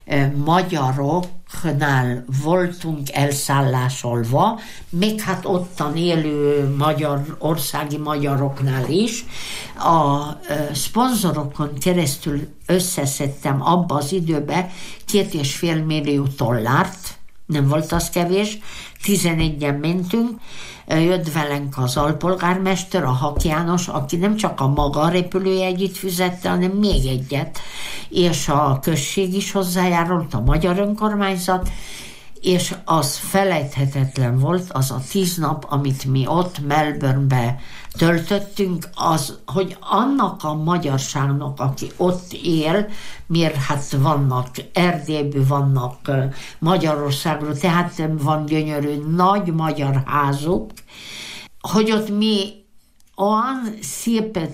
magyaroknál voltunk elszállásolva, még hát ottan élő országi magyaroknál is. A szponzorokon keresztül összeszedtem abba az időben 2,5 millió dollárt, nem volt az kevés, 11-en mentünk, jött velünk az alpolgármester, a Hak János, aki nem csak a maga repülőjegyét fizette, hanem még egyet, és a község is hozzájárult, a magyar önkormányzat, és az felejthetetlen volt, az a 10 nap, amit mi ott Melbourne-be töltöttünk, az, hogy annak a magyarságnak, aki ott él, miért hát vannak Erdélyből, vannak Magyarországról, tehát van gyönyörű nagy magyar házuk, hogy ott mi olyan szépet,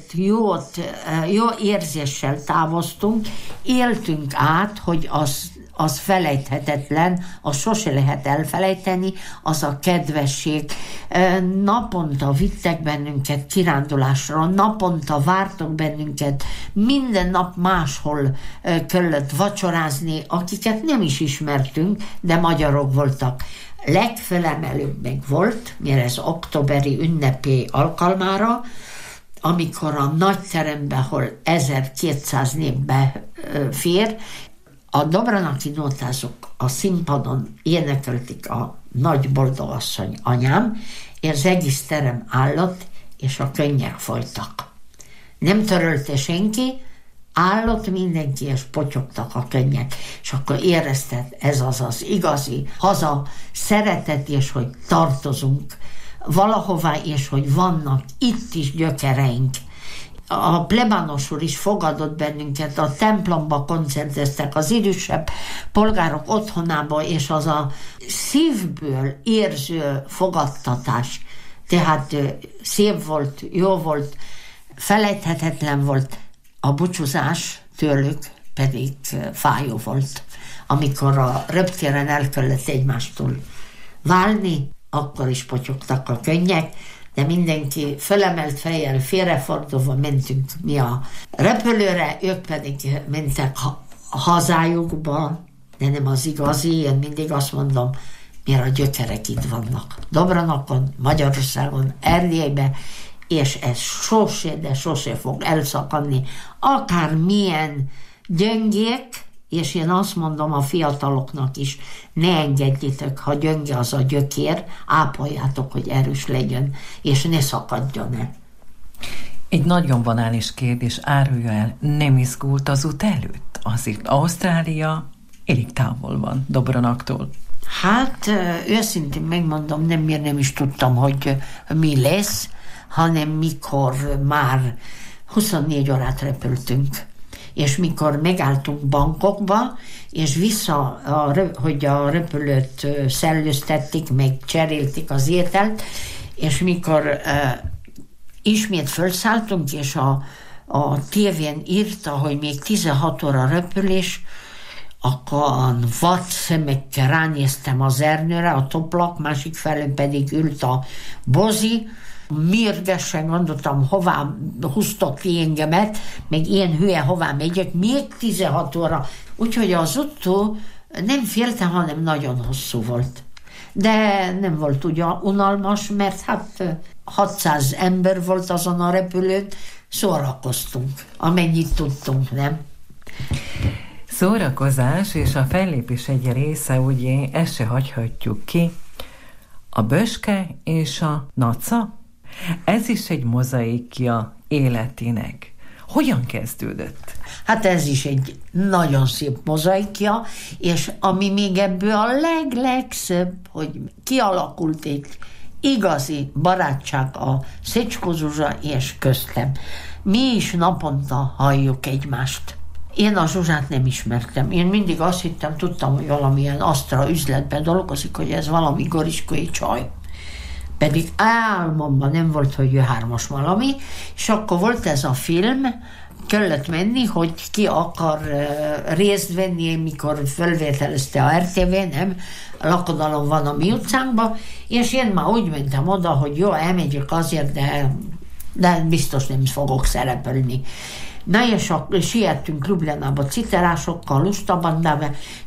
jó érzéssel távoztunk, éltünk át, hogy az felejthetetlen, az sose lehet elfelejteni, az a kedvesség. Naponta vittek bennünket kirándulásra, naponta vártak bennünket, minden nap máshol kellett vacsorázni, akiket nem is ismertünk, de magyarok voltak. Legfelemelőbb meg volt, mert ez októberi ünnepi alkalmára, amikor a nagy teremben, ahol 1200 népbe fér, a Dobranaki nótázók a színpadon énekelték a Nagy Boldogasszony anyám, és az egész terem állott, és a könnyek folytak. Nem törölte senki, állott mindenki, és potyogtak a könnyek. És akkor érezted, ez az igazi haza szeretet, és hogy tartozunk valahová, és hogy vannak itt is gyökereink. A plebános úr is fogadott bennünket, a templomba koncerteztek, az idősebb polgárok otthonába, és az a szívből érző fogadtatás, tehát szép volt, jó volt, felejthetetlen volt. A búcsúzás tőlük pedig fájó volt. Amikor a reptéren el kellett egymástól válni, akkor is potyogtak a könnyek, de mindenki felemelt fejjel, félrefordulva mentünk mi a repülőre, ők pedig mentek a hazájukba, de nem az igazi, én mindig azt mondom, miért a gyökerek itt vannak. Dobranakon, Magyarországon, Erdélyben, és ez sose, de sose fog elszakadni. Akár milyen gyöngék, és én azt mondom a fiataloknak is, ne engedjétek, ha gyönge az a gyökér, ápoljátok, hogy erős legyen, és ne szakadjon el. Egy nagyon banális kérdés, árulja el, nem izgult az út előtt? Azért Ausztrália elég távol van Dobranaktól. Hát őszintén megmondom, nem is tudtam, hogy mi lesz, hanem mikor már 24 órát repültünk, és mikor megálltunk Bangkokba, és vissza, hogy a repülőt szellőztették, meg cserélték az ételt, és mikor ismét felszálltunk, és a tévén írta, hogy még 16 óra repülés, akkor vad szemekkel ránéztem az ernőre, a toplak, másik felén pedig ült a bozi, mérgesen gondoltam, hová húztak ki engemet, meg ilyen hülye, hová megyek, még 16 óra. Úgyhogy az utó nem féltem, hanem nagyon hosszú volt. De nem volt ugye unalmas, mert hát 600 ember volt azon a repülőn, szórakoztunk, amennyit tudtunk, nem? Szórakozás és a fellépés egy része, ugye, ezt se hagyhatjuk ki, a böske és a naca. Ez is egy mozaikja életének. Hogyan kezdődött? Hát ez is egy nagyon szép mozaikja, és ami még ebből a legszebb, hogy kialakult egy igazi barátság a Szecskó Zsuzsa és köztem. Mi is naponta halljuk egymást. Én a Zsuzsát nem ismertem. Én mindig azt hittem, tudtam, hogy valamilyen Astra üzletben dolgozik, hogy ez valami goriskai csaj. Pedig álmomban nem volt, hogy ő hármas valami, és akkor volt ez a film, kellett menni, hogy ki akar részt venni, mikor felvételezte a RTV, nem? A lakodalom van a mi utcánkban, és én már úgy mentem oda, hogy jó, elmegyek azért, de biztos nem fogok szerepelni. Na és siettünk Ljubljanába citerásokkal, lustabandával,